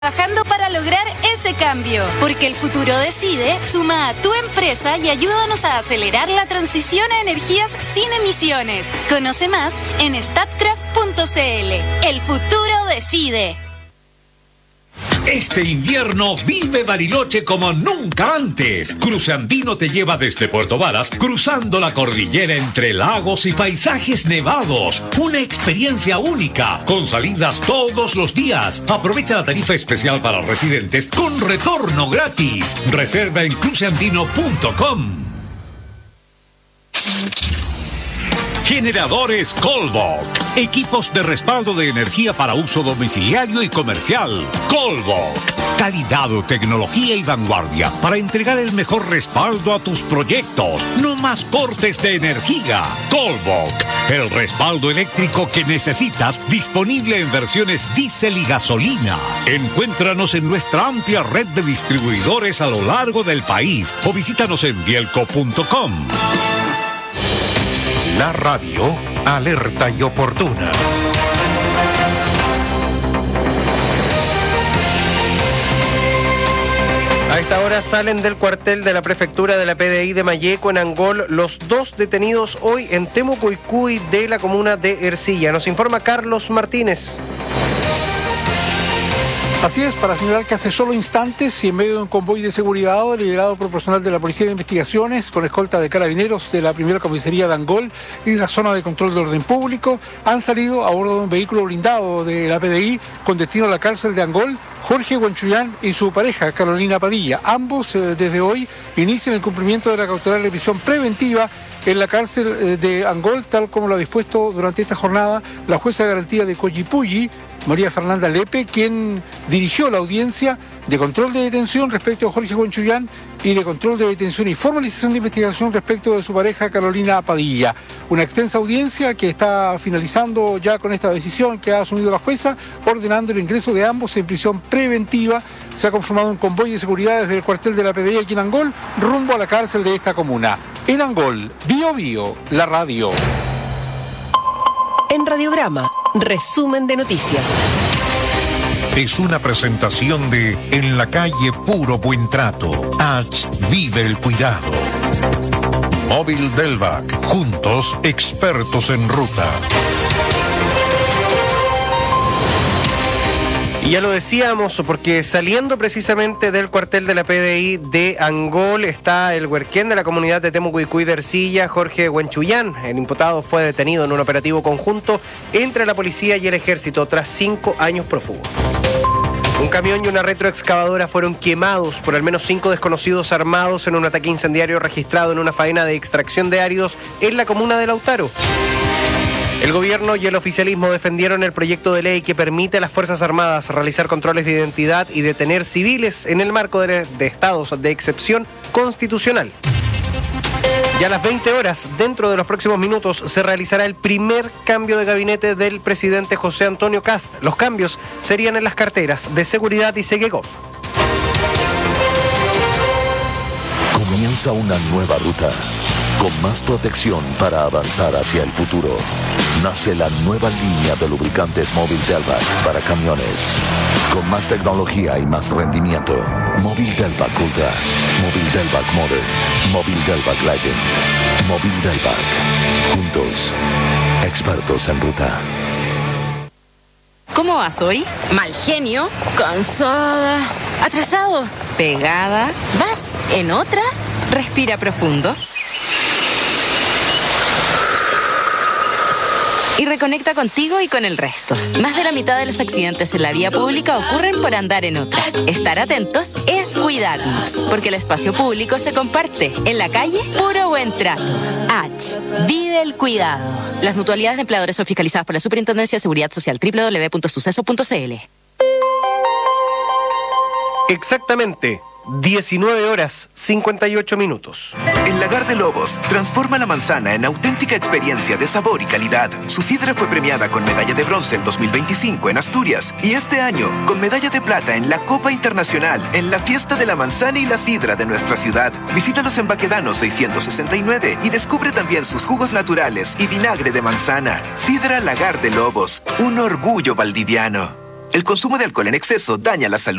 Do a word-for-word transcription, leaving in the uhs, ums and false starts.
Trabajando para lograr ese cambio, porque el futuro decide, suma a tu empresa y ayúdanos a acelerar la transición a energías sin emisiones. Conoce más en statkraft punto cl. El futuro decide. Este invierno vive Bariloche como nunca antes. Cruce Andino te lleva desde Puerto Varas, cruzando la cordillera entre lagos y paisajes nevados. Una experiencia única, con salidas todos los días. Aprovecha la tarifa especial para residentes con retorno gratis. Reserva en cruce andino punto com. Generadores Colbok. Equipos de respaldo de energía para uso domiciliario y comercial. Colbok. Calidad, tecnología y vanguardia para entregar el mejor respaldo a tus proyectos. No más cortes de energía. Colbok. El respaldo eléctrico que necesitas, disponible en versiones diésel y gasolina. Encuéntranos en nuestra amplia red de distribuidores a lo largo del país o visítanos en bielco punto com. La radio, alerta y oportuna. A esta hora salen del cuartel de la prefectura de la P D I de Malleco, en Angol, los dos detenidos hoy en Temucuicui de la comuna de Ercilla. Nos informa Carlos Martínez. Así es, para señalar que hace solo instantes y en medio de un convoy de seguridad liderado por personal de la Policía de Investigaciones con escolta de carabineros de la primera comisaría de Angol y de la zona de control de orden público, han salido a bordo de un vehículo blindado de la P D I con destino a la cárcel de Angol, Jorge Huanchuyán y su pareja, Carolina Padilla. Ambos, eh, desde hoy, inician el cumplimiento de la cautelar de prisión preventiva en la cárcel de Angol, tal como lo ha dispuesto durante esta jornada la jueza de garantía de Coyipulli, María Fernanda Lepe, quien dirigió la audiencia de control de detención respecto a Jorge Huanchuyán y de control de detención y formalización de investigación respecto de su pareja Carolina Padilla. Una extensa audiencia que está finalizando ya con esta decisión que ha asumido la jueza, ordenando el ingreso de ambos en prisión preventiva. Se ha conformado un convoy de seguridad desde el cuartel de la P D I aquí en Angol, rumbo a la cárcel de esta comuna. En Angol, Bio Bio, la radio. En Radiograma, resumen de noticias. Es una presentación de En la calle Puro Buen Trato. H. Vive el cuidado. Móvil Delvac. Juntos, expertos en ruta. Y ya lo decíamos, porque saliendo precisamente del cuartel de la P D I de Angol está el huerquén de la comunidad de Temucuicui de Ercilla, Jorge Huanchuyán. El imputado fue detenido en un operativo conjunto entre la policía y el ejército tras cinco años prófugo. Un camión y una retroexcavadora fueron quemados por al menos cinco desconocidos armados en un ataque incendiario registrado en una faena de extracción de áridos en la comuna de Lautaro. El gobierno y el oficialismo defendieron el proyecto de ley que permite a las Fuerzas Armadas realizar controles de identidad y detener civiles en el marco de, de estados de excepción constitucional. Ya a las veinte horas, dentro de los próximos minutos, se realizará el primer cambio de gabinete del presidente José Antonio Kast. Los cambios serían en las carteras de Seguridad y Segegov. Comienza una nueva ruta, con más protección para avanzar hacia el futuro. Nace la nueva línea de lubricantes Móvil Delvac para camiones. Con más tecnología y más rendimiento. Móvil Delvac Ultra. Móvil Delvac Modern. Móvil Delvac Legend. Móvil Delvac. Juntos, expertos en ruta. ¿Cómo vas hoy? Mal genio, cansada, atrasado, pegada. ¿Vas en otra? Respira profundo. Y reconecta contigo y con el resto. Más de la mitad de los accidentes en la vía pública ocurren por andar en otra. Estar atentos es cuidarnos, porque el espacio público se comparte. En la calle, puro buen trato. H. Vive el cuidado. Las mutualidades de empleadores son fiscalizadas por la Superintendencia de Seguridad Social. doble u doble u doble u punto suceso punto c l. Exactamente. diecinueve horas cincuenta y ocho minutos. En Lagar de Lobos, transforma la manzana en auténtica experiencia de sabor y calidad. Su sidra fue premiada con medalla de bronce en dos mil veinticinco en Asturias y este año con medalla de plata en la Copa Internacional en la Fiesta de la Manzana y la Sidra de nuestra ciudad. Visítalos en Baquedano seiscientos sesenta y nueve y descubre también sus jugos naturales y vinagre de manzana. Sidra Lagar de Lobos, un orgullo valdiviano. El consumo de alcohol en exceso daña la salud.